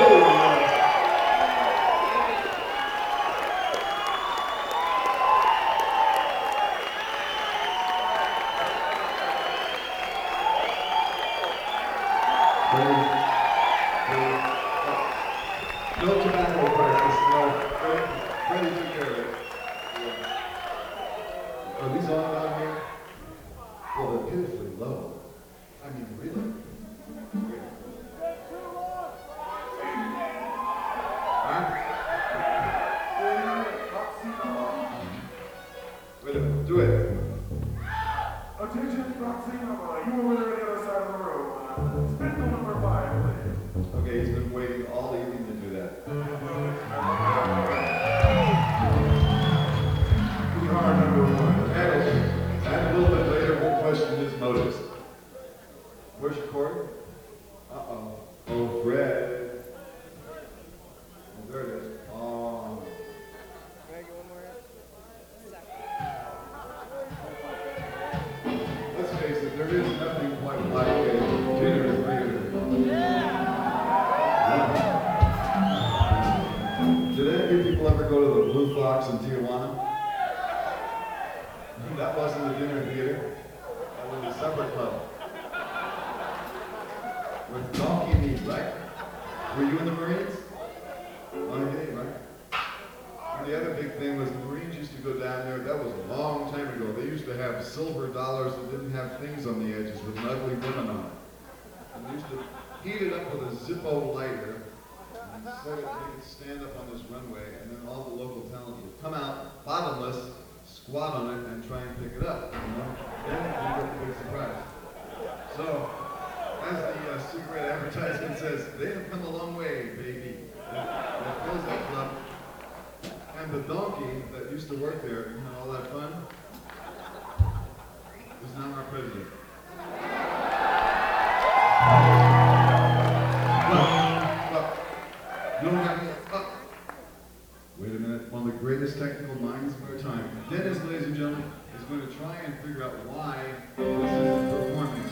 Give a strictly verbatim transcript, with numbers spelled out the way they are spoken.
No tobacco practice, no. Freddie, Freddie took care of it. Yeah. Are these on down here? Well, they're pitifully low. I mean, really? Huh? Wait a minute, do it. Attention, boxing number. You over there on the other side of the room. Uh, spindle number five, please. Okay, he's been waiting all evening to do that. Car number one. And, and a little bit later, we'll question his motives. Where's your cord? Uh-oh. Oh, Fred. Oh, there it is. Oh. Let's face it, there is nothing quite like a dinner theater. Did any of you people ever go to the Blue Fox in Tijuana? That wasn't the dinner theater. That was a supper club. With donkey meat, right? Were you in the Marines? On a game, right? And the other big thing was the Marines used to go down there. That was a long time ago. They used to have silver dollars that didn't have things on the edges with ugly women on it. And they used to heat it up with a Zippo lighter and set it, make it stand up on this runway, and then all the local talent would come out bottomless, squat on it, and try and pick it up. You know? Then you get the big surprise. So, as the uh, cigarette advertisement says, they have come a long way, baby. That, that fills that club. And the donkey that used to work there and had all that fun is now our president. Well, well, you don't have any. Oh. Wait a minute. One of the greatest technical minds of our time, Dennis, ladies and gentlemen, is going to try and figure out why this is a performance.